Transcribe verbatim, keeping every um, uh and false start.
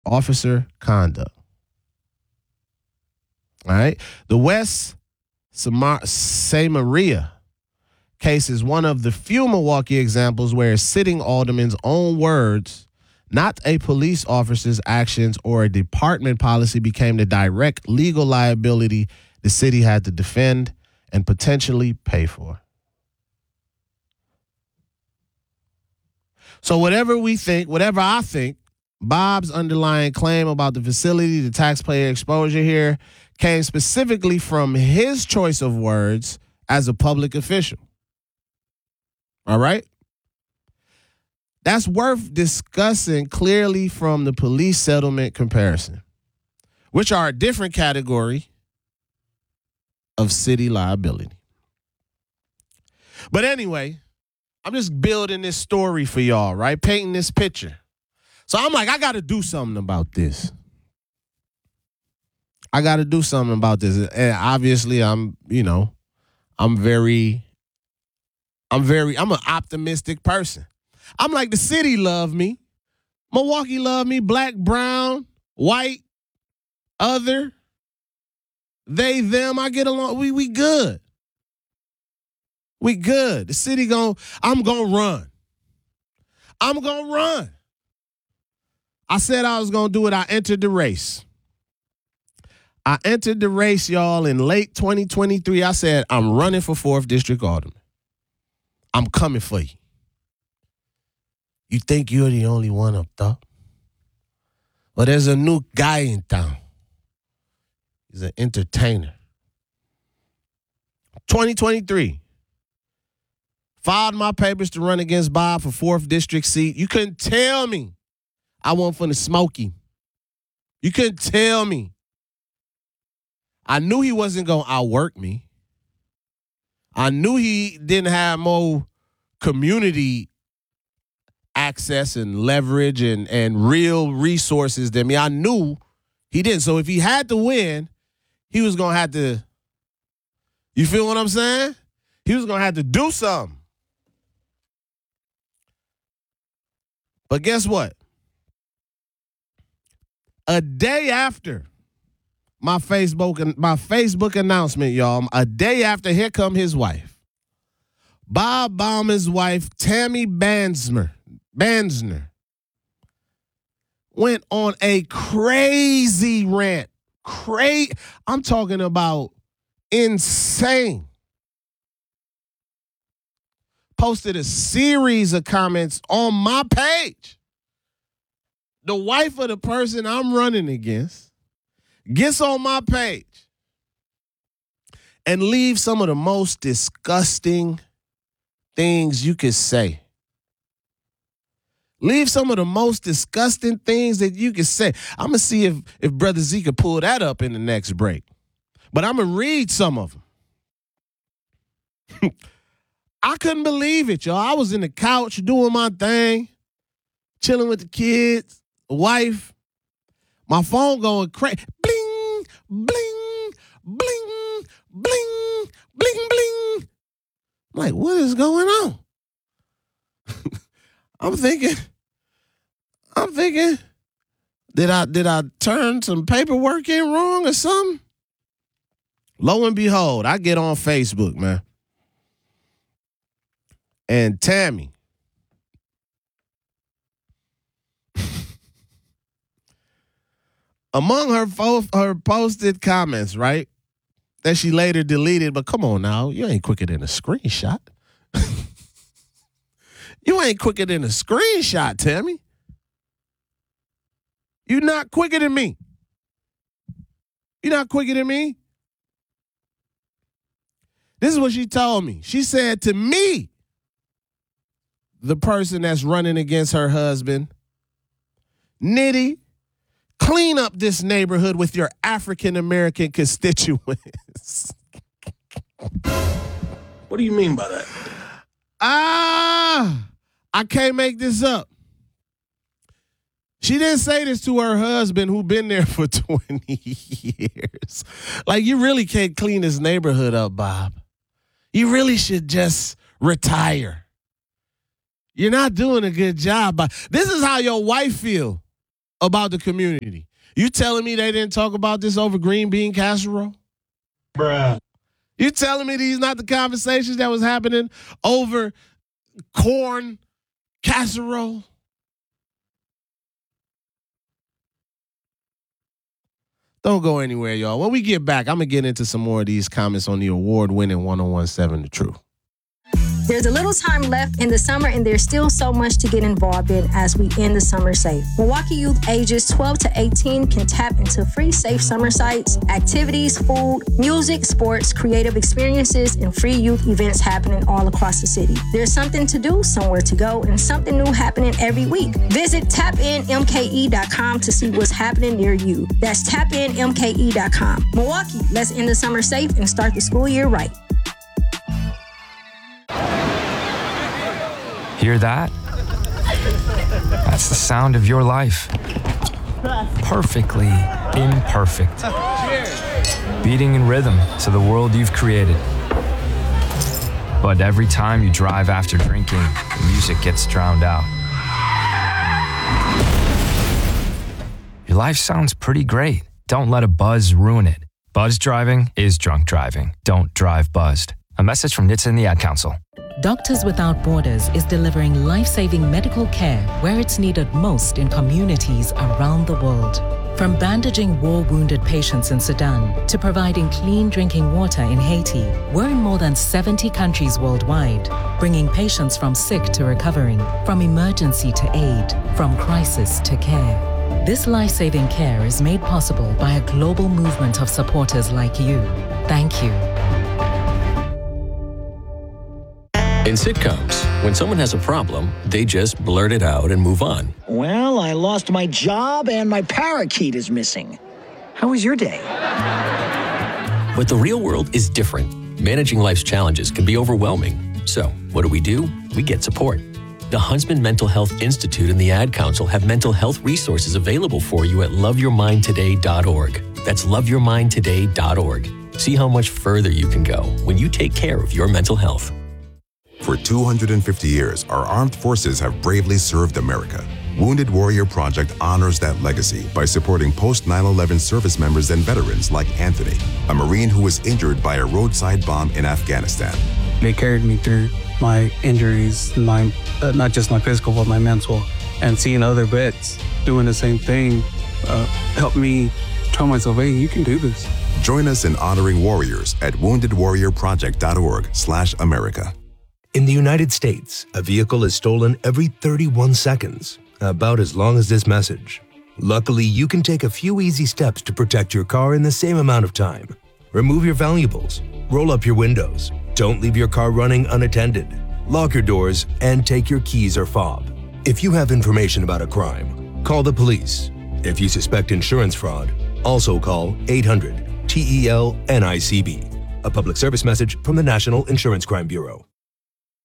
officer conduct. All right. The West St. Maria case is one of the few Milwaukee examples where a sitting alderman's own words, not a police officer's actions or a department policy, became the direct legal liability the city had to defend and potentially pay for. So whatever we think, whatever I think, Bob's underlying claim about the facility, the taxpayer exposure here, came specifically from his choice of words as a public official. All right? That's worth discussing clearly from the police settlement comparison, which are a different category of city liability. But anyway, I'm just building this story for y'all, right? Painting this picture. So I'm like, I got to do something about this. I got to do something about this. And obviously, I'm, you know, I'm very, I'm very, I'm an optimistic person. I'm like, the city love me. Milwaukee love me. Black, brown, white, other. They, them, I get along. We, we good. We good. The city gon', I'm going to run. I'm going to run. I said I was going to do it. I entered the race. I entered the race, y'all, in late twenty twenty-three. I said, I'm running for fourth District Alderman. I'm coming for you. You think you're the only one up top? Well, there's a new guy in town. He's an entertainer. twenty twenty-three. Filed my papers to run against Bob for fourth District seat. You couldn't tell me I wasn't finna smoke him. You couldn't tell me. I knew he wasn't going to outwork me. I knew he didn't have more community access and leverage and, and real resources than me. I knew he didn't. So if he had to win, he was going to have to, you feel what I'm saying? He was going to have to do something. But guess what? A day after my Facebook my Facebook announcement, y'all, a day after, here come his wife. Bob Bauman's wife, Tammy Banzner, Banzner, went on a crazy rant. Cra- I'm talking about insane. Posted a series of comments on my page. The wife of the person I'm running against gets on my page and leaves some of the most disgusting things you could say. Leave some of the most disgusting things that you could say. I'm going to see if, if Brother Z could pull that up in the next break. But I'm going to read some of them. I couldn't believe it, y'all. I was in the couch doing my thing, chilling with the kids. Wife, my phone going crazy. Bling, bling, bling, bling, bling, bling. I'm like, what is going on? I'm thinking, I'm thinking, did I did I turn some paperwork in wrong or something? Lo and behold, I get on Facebook, man. And Tammy, among her fo- her posted comments, right, that she later deleted, but come on now, you ain't quicker than a screenshot. You ain't quicker than a screenshot, Tammy. You're not quicker than me. You're not quicker than me. This is what she told me. She said to me, the person that's running against her husband, Nitty, clean up this neighborhood with your African-American constituents. What do you mean by that? Ah, I can't make this up. She didn't say this to her husband who been there for twenty years. Like, you really can't clean this neighborhood up, Bob. You really should just retire. You're not doing a good job. But this is how your wife feel about the community. You telling me they didn't talk about this over green bean casserole? Bruh. You telling me these not the conversations that was happening over corn casserole? Don't go anywhere, y'all. When we get back, I'm going to get into some more of these comments on the award-winning one oh one point seven The Truth. There's a little time left in the summer, and there's still so much to get involved in as we end the summer safe. Milwaukee youth ages twelve to eighteen can tap into free safe summer sites, activities, food, music, sports, creative experiences, and free youth events happening all across the city. There's something to do, somewhere to go, and something new happening every week. Visit tap in m k e dot com to see what's happening near you. That's tap in m k e dot com. Milwaukee, let's end the summer safe and start the school year right. Hear that? That's the sound of your life. Perfectly imperfect. Beating in rhythm to the world you've created. But every time you drive after drinking, the music gets drowned out. Your life sounds pretty great. Don't let a buzz ruin it. Buzz driving is drunk driving. Don't drive buzzed. A message from N H T S A and the Ad Council. Doctors Without Borders is delivering life-saving medical care where it's needed most in communities around the world. From bandaging war-wounded patients in Sudan to providing clean drinking water in Haiti, we're in more than seventy countries worldwide, bringing patients from sick to recovering, from emergency to aid, from crisis to care. This life-saving care is made possible by a global movement of supporters like you. Thank you. In sitcoms, when someone has a problem, they just blurt it out and move on. Well, I lost my job and my parakeet is missing. How was your day? But the real world is different. Managing life's challenges can be overwhelming. So, what do we do? We get support. The Huntsman Mental Health Institute and the Ad Council have mental health resources available for you at love your mind today dot org. That's love your mind today dot org. See how much further you can go when you take care of your mental health. For two hundred fifty years, our armed forces have bravely served America. Wounded Warrior Project honors that legacy by supporting post nine eleven service members and veterans like Anthony, a Marine who was injured by a roadside bomb in Afghanistan. They carried me through my injuries, my uh, not just my physical, but my mental. And seeing other vets doing the same thing uh, helped me tell myself, hey, you can do this. Join us in honoring warriors at wounded warrior project dot org slash America. In the United States, a vehicle is stolen every thirty-one seconds, about as long as this message. Luckily, you can take a few easy steps to protect your car in the same amount of time. Remove your valuables, roll up your windows, don't leave your car running unattended, lock your doors, and take your keys or fob. If you have information about a crime, call the police. If you suspect insurance fraud, also call eight hundred T E L N I C B. A public service message from the National Insurance Crime Bureau.